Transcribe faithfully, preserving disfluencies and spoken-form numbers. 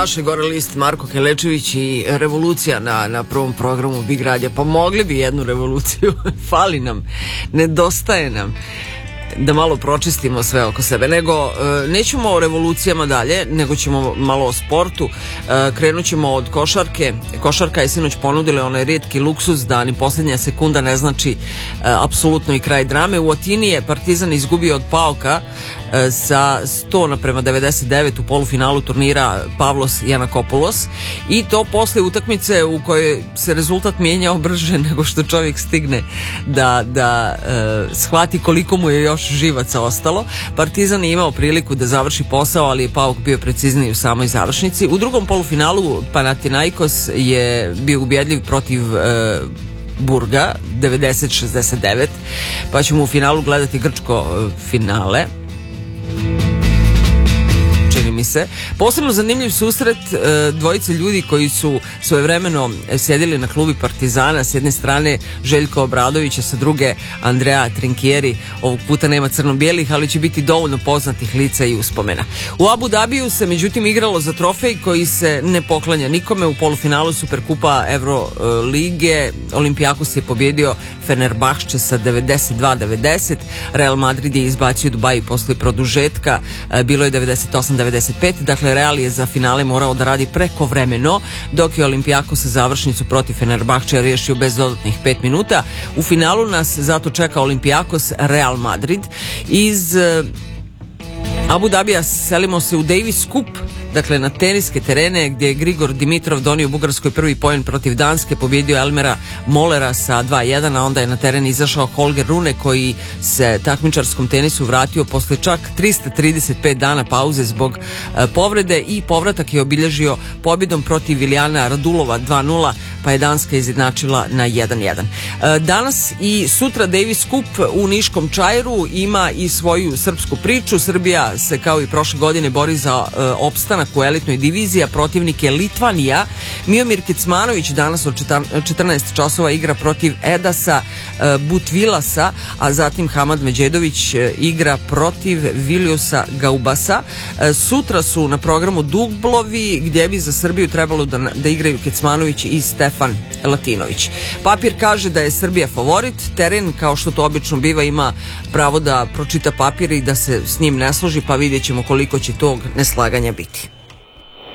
Daše, gore list, Marko Kelečević i revolucija na, na prvom programu Big Radija. Pa mogli bi jednu revoluciju, fali nam, nedostaje nam da malo pročistimo sve oko sebe, nego e, nećemo o revolucijama dalje, nego ćemo malo o sportu. E, krenut ćemo od košarke. Košarka je sinoć ponudila onaj rijetki luksuz da ni posljednja sekunda ne znači e, apsolutno i kraj drame. U Atini je Partizan izgubio od Paoka e, sa sto naprema devedeset devet u polufinalu turnira Pavlos Janakopoulos, i to posle utakmice u kojoj se rezultat mijenjao brže nego što čovjek stigne da, da e, shvati koliko mu je još živaca ostalo. Partizan je imao priliku da završi posao, ali je Pauk bio precizniji u samoj završnici. U drugom polufinalu Panathinaikos je bio ubjedljiv protiv e, Burga devedeset šezdeset devet, pa ćemo u finalu gledati grčko e, finale, mi se. Posebno zanimljiv susret e, dvojice ljudi koji su svojevremeno sjedili na klubi Partizana, s jedne strane Željko Obradović, a sa druge Andrea Trinkieri. Ovog puta nema crno-bijelih, ali će biti dovoljno poznatih lica i uspomena. U Abu Dabiju se međutim igralo za trofej koji se ne poklanja nikome. U polufinalu Superkupa Evrolige Olimpijakos je pobjedio Fenerbahče sa devedeset dva devedeset. Real Madrid je izbacio Dubai posle produžetka, bilo je devedeset osam devedeset pet. Dakle, Real je za finale morao da radi prekovremeno, dok je Olimpijakos sa završnicu protiv Fenerbahčeja riješio bez dodatnih pet minuta. U finalu nas zato čeka Olimpijakos Real Madrid. Iz Abu Dabija selimo se u Davis Cup, dakle na teniske terene, gdje je Grigor Dimitrov donio Bugarskoj prvi poen protiv Danske, pobjedio Elmera Molera sa dva jedan, a onda je na teren izašao Holger Rune, koji se takmičarskom tenisu vratio posle čak tristo trideset pet dana pauze zbog e, povrede, i povratak je obilježio pobjedom protiv Ilijana Radulova dva nula, pa je Danska izjednačila na jedan jedan. E, danas i sutra Davis Cup u Niškom Čairu ima i svoju srpsku priču. Srbija se kao i prošle godine bori za e, opstanak u elitnoj diviziji, a protivnik je Litvanija. Miomir Kecmanović danas od četrnaest časova igra protiv Edasa e, Butvilasa, a zatim Hamad Međedović e, igra protiv Viljusa Gaubasa. E, sutra su na programu Dublovi, gdje bi za Srbiju trebalo da, da igraju Kecmanović i Stefan Latinović. Papir kaže da je Srbija favorit, teren, kao što to obično biva, ima pravo da pročita papir i da se s njim ne složi, pa vidjet ćemo koliko će tog neslaganja biti.